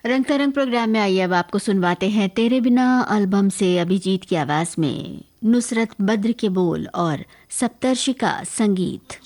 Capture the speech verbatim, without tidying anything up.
रंग तरंग प्रोग्राम में आइए अब आपको सुनवाते हैं तेरे बिना एल्बम से अभिजीत की आवाज में नुसरत बद्र के बोल और सप्तर्षि का संगीत।